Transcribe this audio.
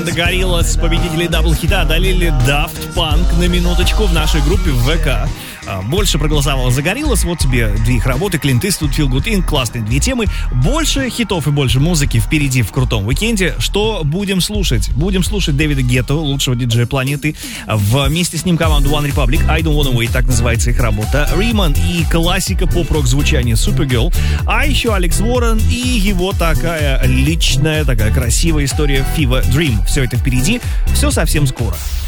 Команда Gorillaz, победители дабл-хита, одолели Daft Punk на минуточку в нашей группе в ВК. Больше проголосовало за Gorillaz, вот тебе две их работы, Clint Eastwood, Feel Good Inc., классные две темы. Больше хитов и больше музыки впереди в крутом уикенде. Что будем слушать? Будем слушать Дэвида Гетто, лучшего диджея планеты. Вместе с ним команду One Republic, I Don't Wanna Wait, так называется их работа. Риман и классика поп-рок звучания Supergirl. А еще Алекс Уоррен и его такая личная, такая красивая история Fever Dream. Все это впереди, все совсем скоро.